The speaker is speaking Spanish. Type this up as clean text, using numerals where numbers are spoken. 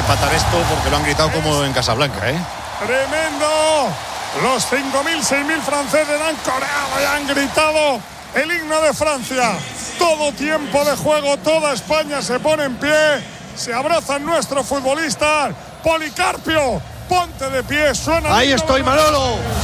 empatar esto porque lo han gritado como en Casablanca, ¿eh? Tremendo. Los 5.000, 6.000 franceses han coreado y han gritado el himno de Francia. Todo tiempo de juego, toda España se pone en pie, se abrazan nuestros futbolistas. Policarpio, ponte de pie, suena. Ahí estoy, Manolo.